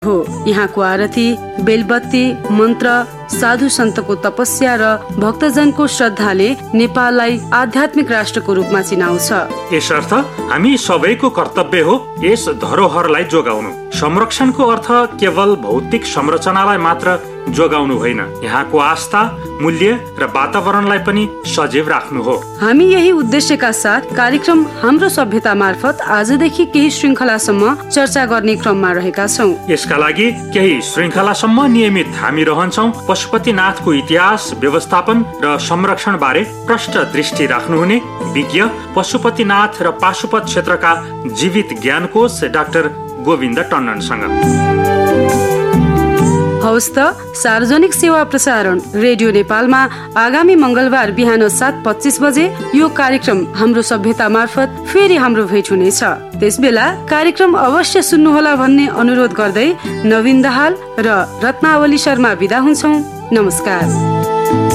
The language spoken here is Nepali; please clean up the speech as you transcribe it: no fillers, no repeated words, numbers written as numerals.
हो। यहाँको आरती, बेलबत्ती, मन्त्र, साधु सन्तको तपस्या र भक्तजनको श्रद्धाले नेपाललाई आध्यात्मिक राष्ट्रको रूपमा चिनाउँछ। यसर्थ हामी सबैको कर्तव्य हो यस धरोहरलाई जोगाउनु। संरक्षणको अर्थ केवल भौतिक संरचनालाई मात्र जोगाउनु होइन, यहाँको आस्था, मूल्य र वातावरणलाई पनि सजीव राख्नु हो। हामी यही उद्देश्यका साथ कार्यक्रम हाम्रो सभ्यता मार्फत आजदेखि केही श्रृङ्खलासम्म चर्चा गर्ने क्रममा रहेका छौँ। यसका लागि केही श्रृङ्खलासम्म नियमित हामी रहन्छौँ पशुपतिनाथको इतिहास, व्यवस्थापन र संरक्षण बारे प्रष्ट दृष्टि राख्नुहुने विज्ञ पशुपतिनाथ र पाशुपत क्षेत्रका जीवित ज्ञानकोश डाक्टर गोविन्द टन्डनसँग। हवस् त, सार्वजनिक सेवा प्रसारण रेडियो नेपालमा आगामी मंगलबार बिहान 7:25 बजे यो कार्यक्रम हाम्रो सभ्यता मार्फत फेरि हाम्रो भेट हुनेछ। त्यसबेला कार्यक्रम अवश्य सुन्नुहोला भन्ने अनुरोध गर्दै नवीन दाहाल र रत्नावली शर्मा बिदा हुन्छौँ। नमस्कार।